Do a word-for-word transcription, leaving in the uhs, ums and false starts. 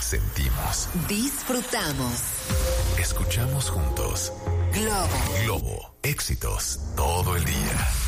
sentimos, disfrutamos, escuchamos juntos. Globo. Globo, éxitos todo el día.